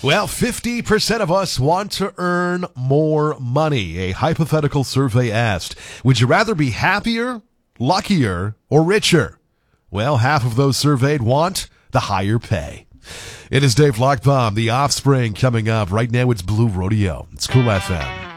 Well, 50% of us want to earn more money. A hypothetical survey asked, would you rather be happier, luckier, or richer? Well, half of those surveyed want the higher pay. It is Dave Lockbaum, The Offspring, coming up. Right now it's Blue Rodeo. It's Cool FM.